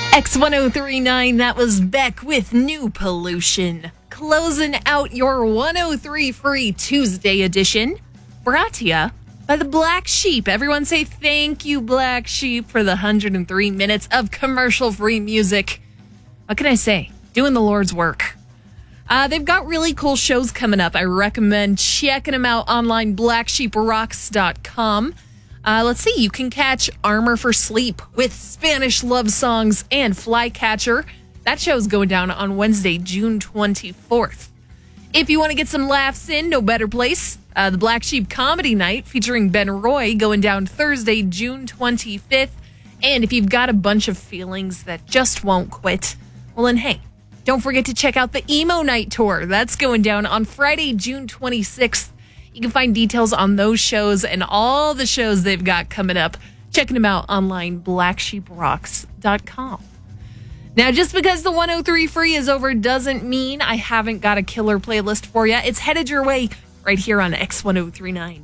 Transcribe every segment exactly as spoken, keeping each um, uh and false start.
X ten thirty-nine, that was Beck with New Pollution. Closing out your one oh three Free Tuesday edition. Brought to you by the Black Sheep. Everyone say thank you, Black Sheep, for the one hundred three minutes of commercial-free music. What can I say? Doing the Lord's work. Uh, they've got really cool shows coming up. I recommend checking them out online, black sheep rocks dot com. Uh, let's see, you can catch Armor for Sleep with Spanish love songs and Flycatcher. That show's going down on Wednesday, June twenty-fourth. If you want to get some laughs in, no better place. Uh, the Black Sheep Comedy Night featuring Ben Roy going down Thursday, June twenty-fifth. And if you've got a bunch of feelings that just won't quit, well then hey, don't forget to check out the Emo Night Tour. That's going down on Friday, June twenty-sixth. You can find details on those shows and all the shows they've got coming up. Checking them out online, black sheep rocks dot com. Now, just because the one oh three Free is over doesn't mean I haven't got a killer playlist for you. It's headed your way right here on X ten thirty-nine.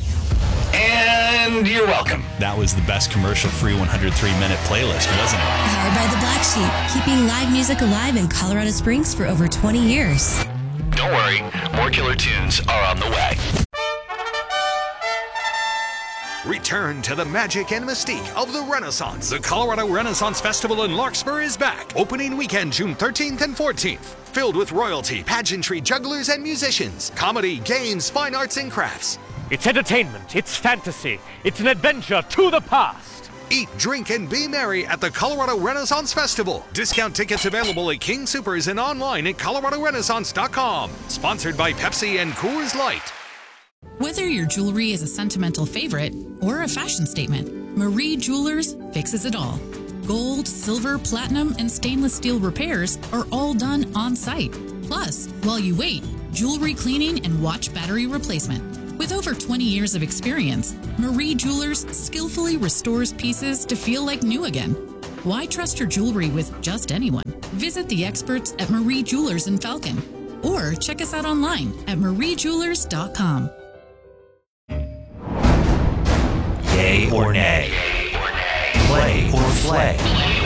And you're welcome. That was the best commercial-free one hundred three minute playlist, wasn't it? Powered by the Black Sheep, keeping live music alive in Colorado Springs for over twenty years. Don't worry, more killer tunes are on the way. Return to the magic and mystique of the Renaissance. The Colorado Renaissance Festival in Larkspur is back. Opening weekend, June thirteenth and fourteenth. Filled with royalty, pageantry, jugglers, and musicians. Comedy, games, fine arts, and crafts. It's entertainment, it's fantasy, it's an adventure to the past. Eat, drink, and be merry at the Colorado Renaissance Festival. Discount tickets available at King Soopers and online at colorado renaissance dot com. Sponsored by Pepsi and Coors Light. Whether your jewelry is a sentimental favorite or a fashion statement, Marie Jewelers fixes it all. Gold, silver, platinum, and stainless steel repairs are all done on site. Plus, while you wait, jewelry cleaning and watch battery replacement. With over twenty years of experience, Marie Jewelers skillfully restores pieces to feel like new again. Why trust your jewelry with just anyone? Visit the experts at Marie Jewelers in Falcon or check us out online at marie jewelers dot com. Yay or nay? Play or flay?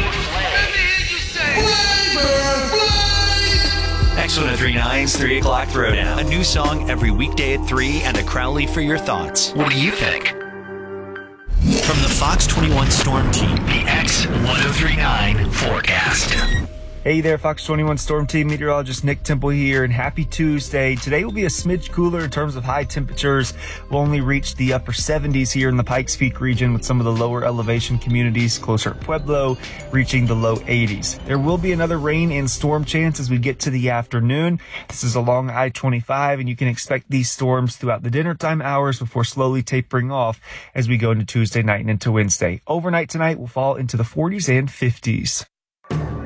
X ten thirty-nine's three o'clock Throwdown. A new song every weekday at three and a Crowley for your thoughts. What do you think? From the Fox twenty-one Storm Team, the X ten thirty-nine forecast. Hey there, Fox twenty-one Storm Team meteorologist Nick Temple here, and happy Tuesday. Today will be a smidge cooler in terms of high temperatures. We'll only reach the upper seventies here in the Pikes Peak region, with some of the lower elevation communities closer at Pueblo reaching the low eighties. There will be another rain and storm chance as we get to the afternoon. This is along I twenty-five, and you can expect these storms throughout the dinner time hours before slowly tapering off as we go into Tuesday night and into Wednesday. Overnight tonight will fall into the forties and fifties.